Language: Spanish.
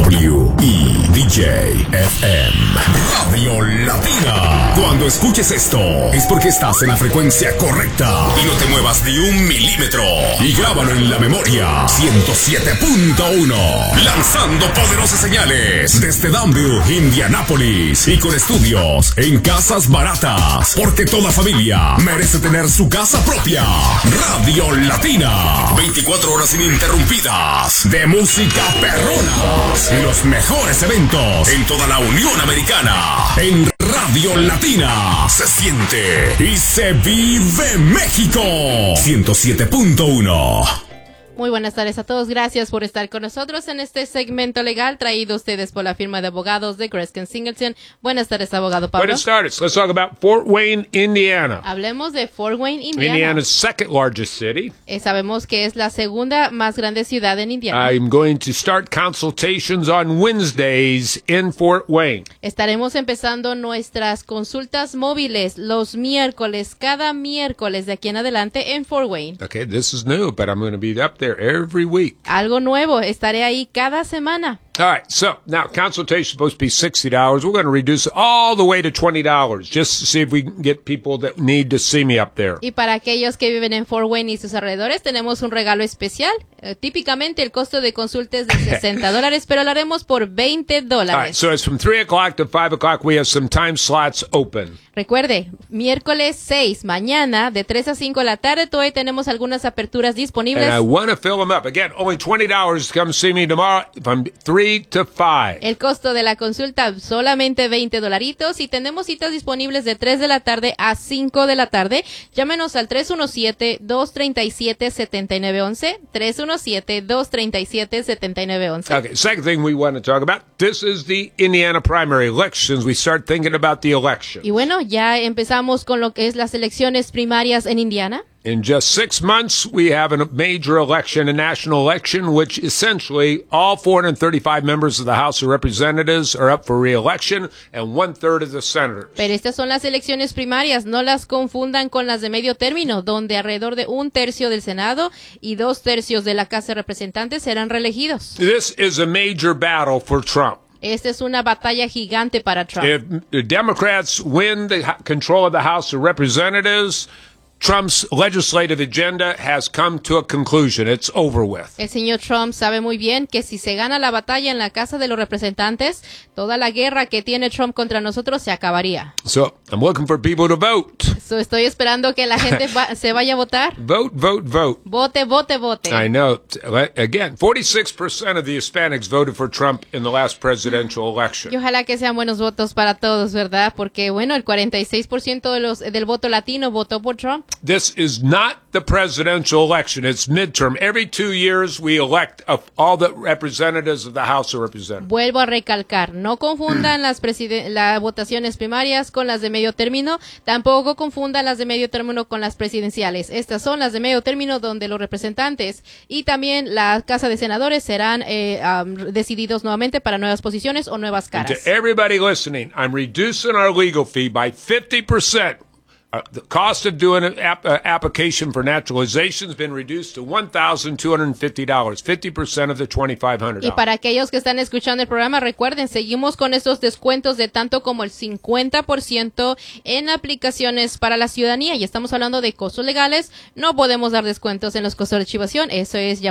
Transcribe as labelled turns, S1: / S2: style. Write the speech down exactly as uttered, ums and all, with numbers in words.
S1: W I D J F M Radio Latina. Cuando escuches esto, es porque estás en la frecuencia correcta. Y no te muevas ni un milímetro. Y grábalo en la memoria. ciento siete punto uno. Lanzando poderosas señales desde Danville, Indianápolis. Y con estudios en casas baratas. Porque toda familia merece tener su casa propia. Radio Latina. veinticuatro horas ininterrumpidas. De música perrona. Y los mejores eventos en toda la Unión Americana. En Radio Latina se siente y se vive México. ciento siete punto uno.
S2: Muy buenas tardes a todos. Gracias por estar con nosotros en este segmento legal traído a ustedes por la firma de abogados de Greskin Singleton. Buenas tardes, abogado Pablo.
S3: Buenas tardes. Let's talk about Fort Wayne, Indiana.
S2: Hablemos de Fort Wayne, Indiana.
S3: Indiana's second largest city.
S2: Eh, sabemos que es la segunda más grande ciudad en Indiana.
S3: I'm going to start consultations on Wednesdays in Fort Wayne.
S2: Estaremos empezando nuestras consultas móviles los miércoles, cada miércoles de aquí en adelante en Fort Wayne.
S3: Okay, this is new, but I'm going to be up there every week.
S2: Algo nuevo, estaré ahí cada semana.
S3: All right, so now consultation is supposed to be sixty dollars. We're going to reduce it all the way to twenty dollars just to see if we can get people that need to see me up there.
S2: Y para aquellos que viven en Fort Wayne y sus alrededores, tenemos un regalo especial. Uh, típicamente el costo de consulta es de sesenta dólares, pero lo haremos por veinte dólares.
S3: All right, so it's from three o'clock to five o'clock. We have some time slots open.
S2: Recuerde, miércoles seis, mañana, de tres a cinco de la tarde, todavía tenemos algunas aperturas disponibles.
S3: And I want to fill them up. Again, only twenty dollars to come see me tomorrow from three to five.
S2: El costo de la consulta solamente veinte dolaritos y tenemos citas disponibles de tres de la tarde a cinco de la tarde. Llámenos al tres uno siete, dos tres siete, siete nueve uno uno, tres uno siete, dos tres siete, siete nueve uno uno.
S3: Okay, second thing we want to talk about, this is the Indiana primary elections. We start thinking about the election.
S2: Y bueno, ya empezamos con lo que es las elecciones primarias en Indiana.
S3: In just six months, we have a major election, a national election, which essentially all four hundred thirty-five members of the House of Representatives are up for re-election and one-third of the senators.
S2: Pero estas son las elecciones primarias, no las confundan con las de medio término, donde alrededor de un tercio del Senado y dos tercios de la Casa de Representantes serán reelegidos.
S3: This is a major battle for Trump.
S2: Esta es una batalla gigante para Trump.
S3: If the Democrats win the control of the House of Representatives, Trump's legislative agenda has come to a conclusion. It's over with.
S2: El señor Trump sabe muy bien que si se gana la batalla en la Casa de los Representantes, toda la guerra que tiene Trump contra nosotros se acabaría.
S3: So, I'm looking for people to vote.
S2: So, estoy esperando que la gente va, se vaya a votar.
S3: Vote, vote, vote.
S2: Vote, vote, vote.
S3: I know. Again, forty-six percent of the Hispanics voted for Trump in the last presidential election.
S2: Y ojalá que sean buenos votos para todos, ¿verdad? Porque, bueno, el cuarenta y seis por ciento de los, del voto latino votó por Trump.
S3: This is not the presidential election. It's midterm. Every two years we elect all the representatives of the House of Representatives.
S2: Vuelvo a recalcar, no confundan las, las votaciones primarias con las de medio término, tampoco confundan las de medio término con las presidenciales. Estas son las de medio término donde los representantes y también la Casa de Senadores serán eh, um, decididos nuevamente para nuevas posiciones o nuevas caras.
S3: And to everybody listening, I'm reducing our legal fee by fifty percent. Uh, the cost of doing an ap- uh, application for naturalization has been reduced to one thousand two hundred fifty dollars, fifty percent of the twenty-five hundred dollars.
S2: Y para aquellos que están escuchando el programa, recuerden, seguimos con estos descuentos de tanto como el cincuenta por ciento en aplicaciones para la ciudadanía. Y estamos hablando de costos legales. No podemos dar descuentos en los costos de archivación. Eso es ya